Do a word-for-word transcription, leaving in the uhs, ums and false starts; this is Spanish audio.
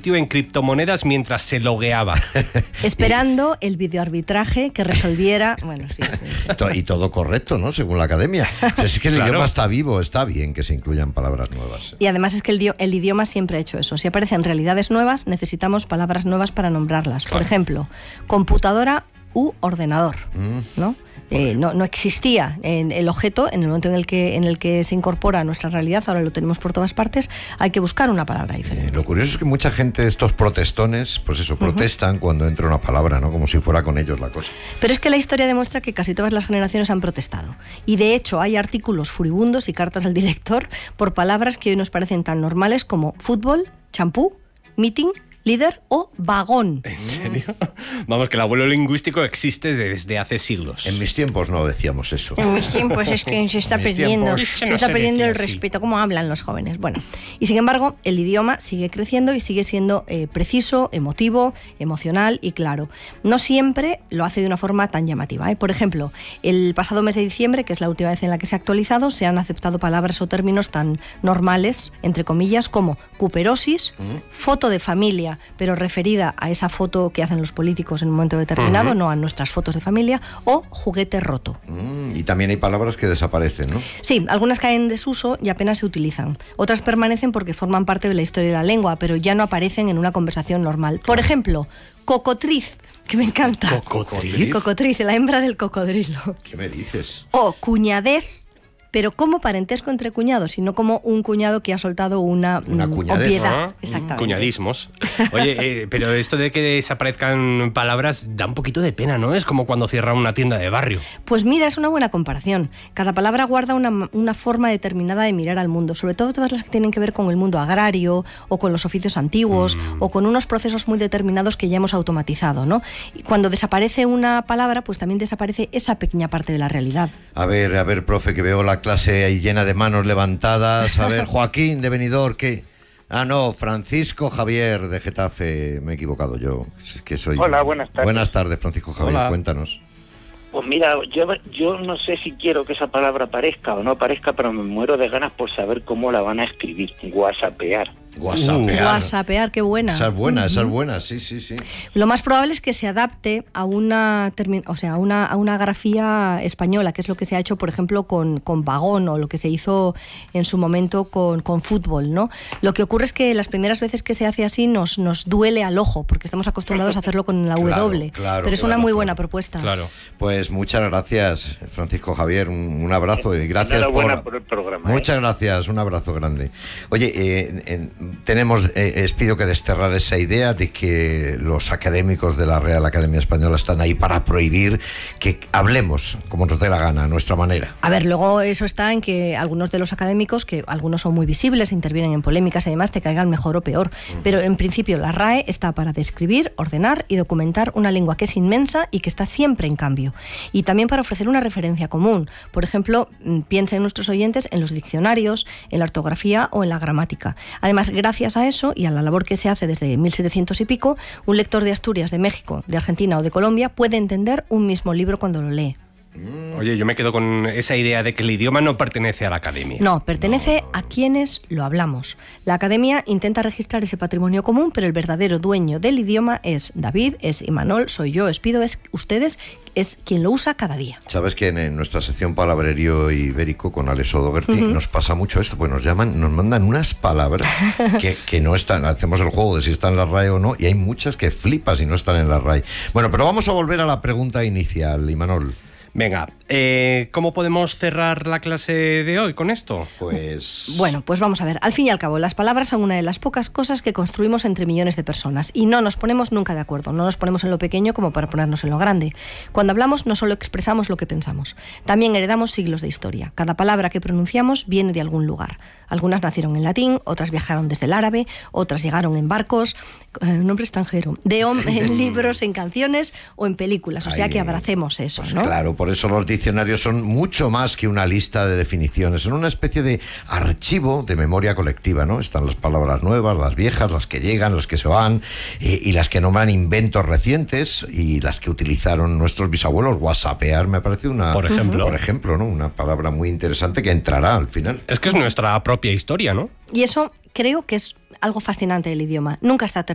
sitio en criptomonedas mientras se logueaba. Esperando el videoarbitraje que resolviera... Bueno, sí, sí. Y todo correcto, ¿no? Según la academia. Es que el Claro. idioma está vivo, está bien que se incluyan palabras nuevas. Y además es que el, dio- el idioma siempre ha hecho eso. Si aparecen realidades nuevas, necesitamos palabras nuevas para nombrarlas. Por Claro. ejemplo, computadora u ordenador, Mm. ¿no? Eh, no, no existía en el objeto en el momento en el que en el que se incorpora a nuestra realidad. Ahora lo tenemos por todas partes. Hay que buscar una palabra Eh, diferente. lo curioso es que mucha gente, estos protestones, pues eso, protestan cuando entra una palabra, ¿no? Como si fuera con ellos la cosa. Pero es que la historia demuestra que casi todas las generaciones han protestado. Y de hecho hay artículos furibundos y cartas al director por palabras que hoy nos parecen tan normales como fútbol, champú, meeting, líder o vagón. ¿En serio? Vamos, que el abuelo lingüístico existe desde hace siglos. En mis tiempos no decíamos eso. En mis tiempos es que se está En mis perdiendo, tiempos. se No está se perdiendo el decía así. respeto, cómo hablan los jóvenes. Bueno, y sin embargo, el idioma sigue creciendo y sigue siendo eh, preciso, emotivo, emocional y claro. No siempre lo hace de una forma tan llamativa, ¿eh? Por ejemplo, el pasado mes de diciembre, que es la última vez en la que se ha actualizado, se han aceptado palabras o términos tan normales, entre comillas, como cuperosis, foto de familia, pero referida a esa foto que hacen los políticos en un momento determinado, Ujú. no a nuestras fotos de familia, o juguete roto. Mm, y también hay palabras que desaparecen, ¿no? Sí, algunas caen en desuso y apenas se utilizan. Otras permanecen porque forman parte de la historia de la lengua, pero ya no aparecen en una conversación normal. Por ejemplo, cocotriz, que me encanta. ¿Cocotriz? Cocotriz, la hembra del cocodrilo. ¿Qué me dices? O cuñadez, pero como parentesco entre cuñados, y no como un cuñado que ha soltado una, Una mm, cuñadez. obviedad. Ah, Exactamente. Cuñadismos. Oye, eh, pero esto de que desaparezcan palabras da un poquito de pena, ¿no? Es como cuando cierran una tienda de barrio. Pues mira, es una buena comparación. Cada palabra guarda una, una forma determinada de mirar al mundo, sobre todo todas las que tienen que ver con el mundo agrario o con los oficios antiguos Mm. o con unos procesos muy determinados que ya hemos automatizado, ¿no? Y cuando desaparece una palabra, pues también desaparece esa pequeña parte de la realidad. A ver, a ver, profe, que veo la clase ahí llena de manos levantadas. A ver, Joaquín de Benidorm, ¿qué? Ah, no, Francisco Javier de Getafe. Me he equivocado yo. Es que soy... Hola, buenas tardes. Buenas tardes, Francisco Javier, Hola. cuéntanos. Pues mira, yo, yo no sé si quiero que esa palabra aparezca o no aparezca, pero me muero de ganas por saber cómo la van a escribir. Whatsappear. Whatsappear. Whatsappear, qué buena. Esa es buena, esa es buena, sí, sí, sí. Lo más probable es que se adapte a una, termi- o sea, a una, a una grafía española, que es lo que se ha hecho, por ejemplo, con, con vagón o lo que se hizo en su momento con, con fútbol, ¿no? Lo que ocurre es que las primeras veces que se hace así nos, nos duele al ojo, porque estamos acostumbrados a hacerlo con la Claro, W. claro, pero es claro, una muy claro. buena propuesta. Claro. Pues muchas gracias, Francisco Javier, un, un abrazo y gracias Enhorabuena por... por el programa. ¿eh? Muchas gracias, un abrazo grande. Oye, eh, eh, tenemos, eh, espero que desterrar esa idea de que los académicos de la Real Academia Española están ahí para prohibir que hablemos como nos dé la gana, a nuestra manera. A ver, luego eso está en que algunos de los académicos, que algunos son muy visibles, intervienen en polémicas y demás, te caigan mejor o peor. Pero en principio la R A E está para describir, ordenar y documentar una lengua que es inmensa y que está siempre en cambio. Y también para ofrecer una referencia común. Por ejemplo, mm, piensen nuestros oyentes en los diccionarios, en la ortografía o en la gramática. Además, gracias a eso y a la labor que se hace desde mil setecientos y pico, un lector de Asturias, de México, de Argentina o de Colombia puede entender un mismo libro cuando lo lee. Oye, yo me quedo con esa idea de que el idioma no pertenece a la academia. No, pertenece a quienes lo hablamos. La academia intenta registrar ese patrimonio común, pero el verdadero dueño del idioma es David, es Imanol, soy yo, es Pido, es ustedes, es quien lo usa cada día. Sabes que en, en nuestra sección Palabrerío Ibérico con Alex O'Doherty uh-huh. nos pasa mucho esto, pues nos llaman, nos mandan unas palabras que, que no están, hacemos el juego de si están en la R A E o no, y hay muchas que flipas y no están en la R A E. Bueno, pero vamos a volver a la pregunta inicial, Imanol. Venga, eh, ¿cómo podemos cerrar la clase de hoy con esto? Pues... Bueno, pues vamos a ver. Al fin y al cabo, las palabras son una de las pocas cosas que construimos entre millones de personas y no nos ponemos nunca de acuerdo. No nos ponemos en lo pequeño como para ponernos en lo grande. Cuando hablamos no solo expresamos lo que pensamos, también heredamos siglos de historia. Cada palabra que pronunciamos viene de algún lugar. Algunas nacieron en latín, otras viajaron desde el árabe, otras llegaron en barcos, eh, nombre extranjero, de en libros, en canciones o en películas. O sea Ay, que abracemos eso, pues ¿no? Claro, por eso los diccionarios son mucho más que una lista de definiciones, son una especie de archivo de memoria colectiva, ¿no? Están las palabras nuevas, las viejas, las que llegan, las que se van, eh, y las que nombran inventos recientes y las que utilizaron nuestros bisabuelos. Whatsappear me parece una... Por ejemplo. Por ejemplo, ¿no? Una palabra muy interesante que entrará al final. Es que es nuestra propia historia, ¿no? Y eso creo que es algo fascinante del idioma. Nunca está terminado.